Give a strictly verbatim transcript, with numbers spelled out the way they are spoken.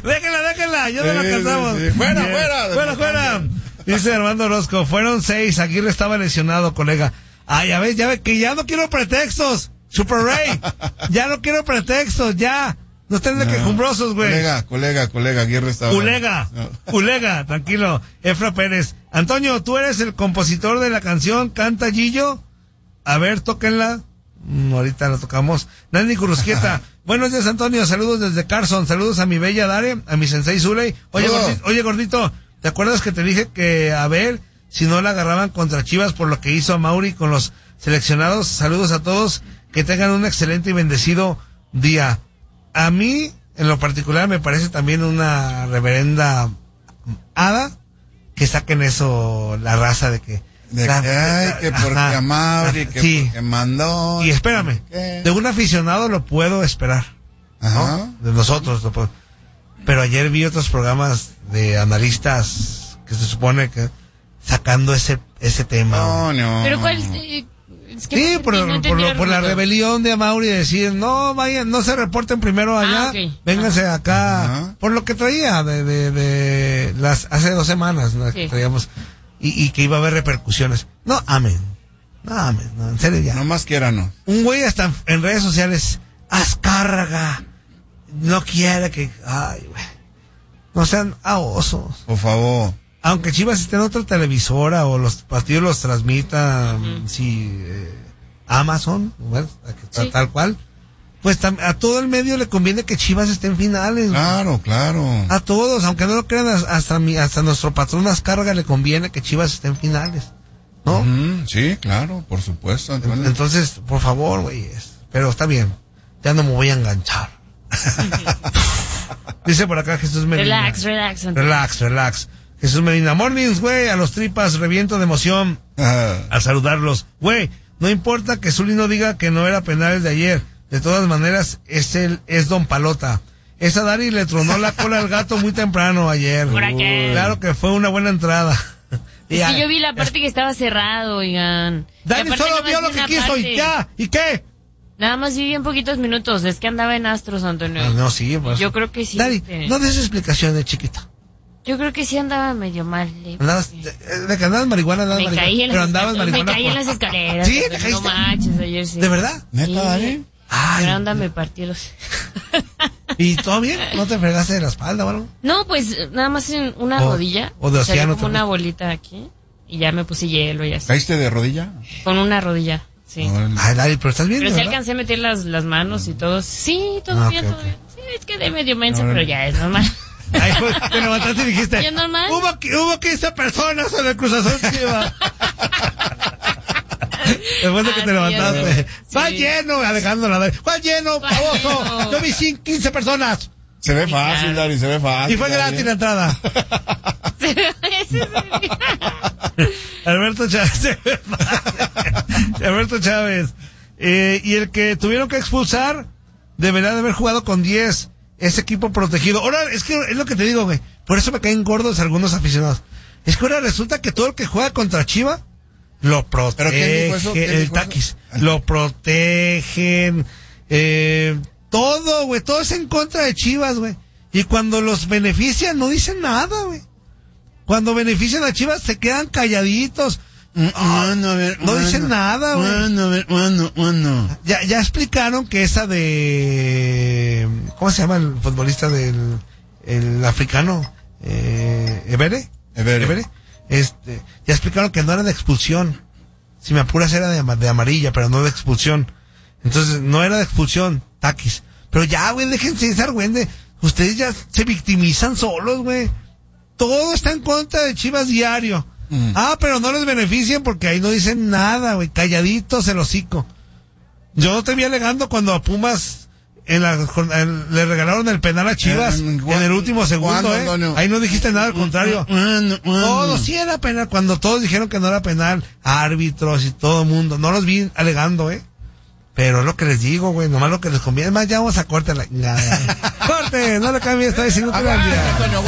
Déjenla, déjenla, ya no la cantamos. Sí, sí. Fuera, Bien. fuera. Fuera, fuera. Dice Armando Orozco, fueron seis, Aguirre estaba lesionado, colega. Ah, ya ves, ya ves, que ya no quiero pretextos. Super Ray, ya no quiero pretextos, ya. No estén de no. quejumbrosos, güey. Colega, colega, colega, Aguirre estaba. Colega, no. colega, tranquilo. Efra Pérez. Antonio, tú eres el compositor de la canción Canta Gillo. A ver, tóquenla. Mm, ahorita la tocamos. Nani Curusquieta. Buenos días, Antonio. Saludos desde Carson. Saludos a mi bella Dare, a mi sensei Zuley. Oye, oh. gordito, oye, gordito, ¿te acuerdas que te dije que a ver si no la agarraban contra Chivas por lo que hizo a Mauri con los seleccionados? Saludos a todos. Que tengan un excelente y bendecido día. A mí, en lo particular, me parece también una reverenda hada que saquen eso, la raza de que... De la, que, ay, que porque ajá, Mauri, que sí. porque mandó... Y espérame, ¿qué? de un aficionado lo puedo esperar, Ajá. ¿no? De nosotros lo puedo. Pero ayer vi otros programas de analistas que se supone que sacando ese ese tema. No, no. Pero cuál... Eh, Es que sí, no, por, no por, lo, por la rebelión de Amaury de decir, no, vayan, no se reporten primero allá, ah, okay. vénganse Ajá. acá, Ajá. por lo que traía de, de, de las, hace dos semanas, ¿no? Sí. Que traíamos, y, y que iba a haber repercusiones. No, amén, no, amén, no, en serio ya. No más quiera, no. Un güey hasta en, en redes sociales, Azcárraga, no quiere que, ay, güey, no sean ahosos. Por favor. Aunque Chivas esté en otra televisora o los partidos los transmitan, uh-huh. si eh, Amazon, bueno, sí. tal cual, pues tam, a todo el medio le conviene que Chivas esté en finales. Claro, ¿no? Claro. A todos, aunque no lo crean, hasta mi, hasta nuestro patrón Azcárraga le conviene que Chivas esté en finales, ¿no? Uh-huh. Sí, claro, por supuesto. Antonio. Entonces, por favor, güey, pero está bien, ya no me voy a enganchar. Dice por acá Jesús Medina. Relax, relax. Antonio. Relax, relax. Jesús Medina, mornings, güey, a los tripas, reviento de emoción uh. al saludarlos. Güey, no importa que Zuli no diga que no era penales de ayer, de todas maneras, es el, es Don Palota. Esa Dari le tronó la cola al gato muy temprano ayer. ¿Por qué? Claro que fue una buena entrada. Es ya, que yo vi la parte es... que estaba cerrado, oigan. Dani solo vio lo que quiso parte. y ya, ¿y qué? Nada más vi bien poquitos minutos, es que andaba en Astros, Antonio. Ah, no, sí, pues. Yo creo que sí. Dari, este... no des explicaciones, chiquita. Yo creo que sí andaba medio mal. ¿eh? Andabas, de que andabas marihuana, andabas me marihuana. Caí en pero las andabas marihuana. Me caí en las escaleras. ¿Sí? ¿Te caíste? No manches, ayer sí. ¿De verdad? ¿Neta, sí. Dani? Ay. Pero anda, me partí los... ¿Y todo bien? ¿No te fregaste de la espalda o algo? No, pues nada más en una o, rodilla. O de océano. Como una bolita aquí. Y ya me puse hielo y así. ¿Caíste de rodilla? Con una rodilla, sí. No, ay, Dari, pero estás bien, Pero sí ¿verdad? alcancé a meter las, las manos y todo. Sí, todo ah, bien, okay, todo okay. bien. Sí, es que de medio menso, no, pero ya es normal. Ay, pues, te levantaste y dijiste, ¿ya es normal? Hubo, hubo quince personas en el Cruz Azul Chiva. Después de que ah, te sí, levantaste. Sí. Va lleno, Alejandro. Va lleno, baboso. Yo vi quince personas. Se ve fácil, Dari, se ve fácil. Y fue gratis ¿eh? la entrada. Alberto Chávez. Alberto Chávez. Eh, y el que tuvieron que expulsar debería de haber jugado con diez. Ese equipo protegido. Ahora, es que es lo que te digo, güey. Por eso me caen gordos algunos aficionados. Es que ahora resulta que todo el que juega contra Chiva lo protege. ¿Pero quién dijo eso? ¿Quién el dijo Taquis. Eso? Lo protegen. Eh, todo, güey. Todo es en contra de Chivas, güey. Y cuando los benefician, no dicen nada, güey. Cuando benefician a Chivas, se quedan calladitos. Mm, oh, bueno, a ver, no bueno, dicen nada, güey. Bueno, a ver, bueno, bueno. Ya, ya explicaron que esa de... ¿Cómo se llama el futbolista del el africano? Eh, ¿Ebere? Ebere. Ebere. Este, ya explicaron que no era de expulsión. Si me apuras era de, de amarilla, pero no de expulsión. Entonces, no era de expulsión, Taquis. Pero ya, güey, déjense de güey. Ustedes ya se victimizan solos, güey. Todo está en contra de Chivas diario. Mm. Ah, pero no les benefician porque ahí no dicen nada, güey. Calladitos el hocico. Yo no te vi alegando cuando a Pumas en la, en, le regalaron el penal a Chivas eh, en el último segundo, eh. No. Ahí no dijiste nada, al contrario. Bueno, bueno. Todo sí era penal. Cuando todos dijeron que no era penal, árbitros y todo el mundo. No los vi alegando, eh. Pero es lo que les digo, güey, nomás lo que les conviene. Es más, ya vamos a corte la... Corte, no le cambies, está diciendo que